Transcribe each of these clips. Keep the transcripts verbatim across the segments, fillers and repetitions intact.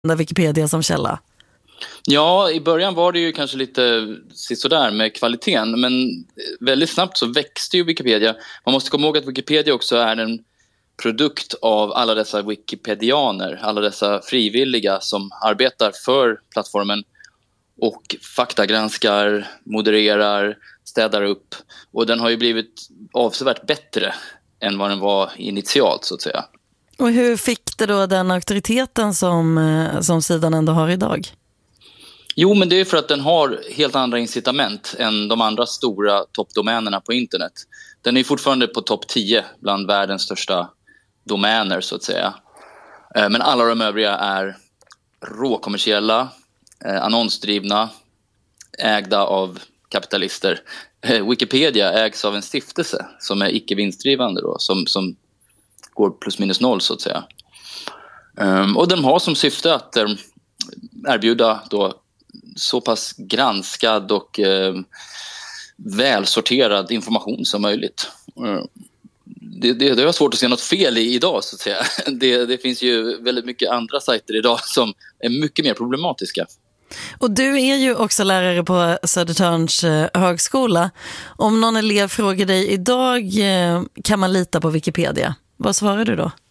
Wikipedia som källa? Ja, i början var det ju kanske lite sådär med kvaliteten, men väldigt snabbt så växte ju Wikipedia. Man måste komma ihåg att Wikipedia också är en produkt av alla dessa wikipedianer, alla dessa frivilliga som arbetar för plattformen och faktagranskar, modererar, städar upp. Och den har ju blivit avsevärt bättre än vad den var initialt, så att säga. Och hur fick det då den auktoriteten som, som sidan ändå har idag? Jo, men det är för att den har helt andra incitament än de andra stora toppdomänerna på internet. Den är fortfarande på topp tio bland världens största domäner, så att säga. Men alla de övriga är råkommersiella, annonsdrivna, ägda av kapitalister. Wikipedia ägs av en stiftelse som är icke-vinstdrivande då, som, som går plus minus noll, så att säga. Och de har som syfte att erbjuda då så pass granskad och eh, välsorterad information som möjligt. Det, det, det var svårt att se något fel i idag, så att säga. Det, det finns ju väldigt mycket andra sajter idag som är mycket mer problematiska. Och du är ju också lärare på Södertörns högskola. Om någon elev frågar dig idag, kan man lita på Wikipedia? Vad svarar du då?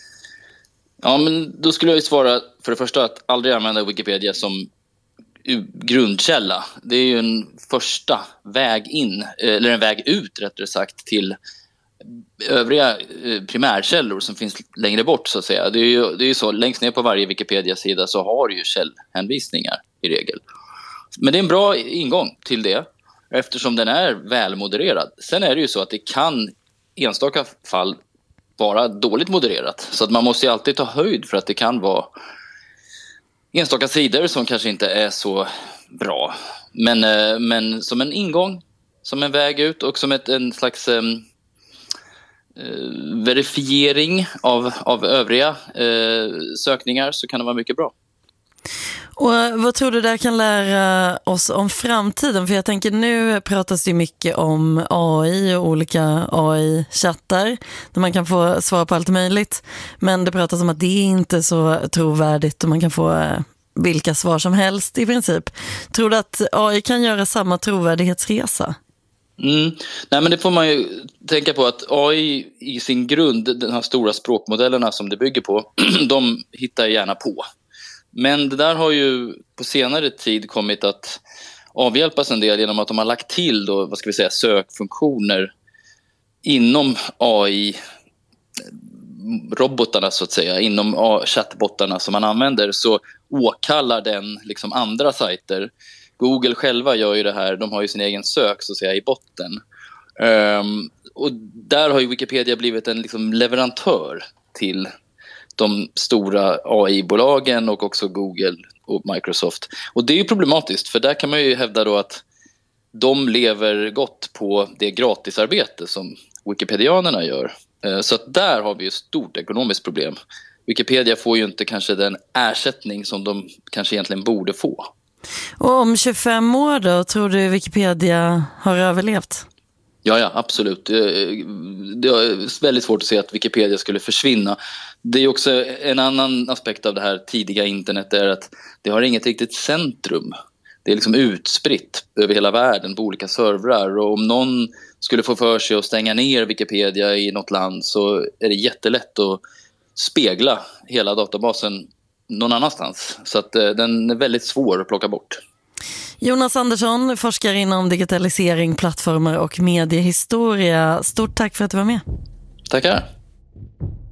Ja, men då skulle jag ju svara för det första att aldrig använda Wikipedia som grundkälla. Det är ju en första väg in, eller en väg ut rättare sagt, till övriga primärkällor som finns längre bort, så att säga. Det är ju, det är ju så, längst ner på varje Wikipedia-sida så har du ju källhänvisningar i regel. Men det är en bra ingång till det, eftersom den är välmodererad. Sen är det ju så att det kan enstaka fall vara dåligt modererat, så att man måste ju alltid ta höjd för att det kan vara enstaka sidor som kanske inte är så bra. Men, men som en ingång, som en väg ut och som ett, en slags um, uh, verifiering av, av övriga uh, sökningar, så kan det vara mycket bra. Och vad tror du det kan lära oss om framtiden? För jag tänker, nu pratas det mycket om A I och olika A I-chattar där man kan få svar på allt möjligt. Men det pratas om att det inte är så trovärdigt och man kan få vilka svar som helst i princip. Tror du att A I kan göra samma trovärdighetsresa? Mm. Nej, men det får man ju tänka på att A I i sin grund, de här stora språkmodellerna som det bygger på, de hittar gärna på. Men det där har ju på senare tid kommit att avhjälpas en del genom att de har lagt till då, vad ska vi säga, sökfunktioner inom A I-robotarna, så att säga, inom chattbottarna som man använder, så åkallar den liksom andra sajter. Google själva gör ju det här, de har ju sin egen sök, så att säga, i botten. Um, och där har ju Wikipedia blivit en liksom leverantör till de stora A I-bolagen och också Google och Microsoft. Och det är ju problematiskt, för där kan man ju hävda då att de lever gott på det gratisarbete som Wikipedianerna gör. Så att där har vi ju ett stort ekonomiskt problem. Wikipedia får ju inte kanske den ersättning som de kanske egentligen borde få. Och om tjugofem år då, tror du Wikipedia har överlevt? Ja, ja, absolut. Det är väldigt svårt att se att Wikipedia skulle försvinna. Det är också en annan aspekt av det här tidiga internet, är att det har inget riktigt centrum. Det är liksom utspritt över hela världen på olika servrar. Och om någon skulle få för sig att stänga ner Wikipedia i något land, så är det jättelätt att spegla hela databasen någon annanstans. Så att den är väldigt svår att plocka bort. Jonas Andersson, forskare inom digitalisering, plattformar och mediehistoria. Stort tack för att du var med. Tackar.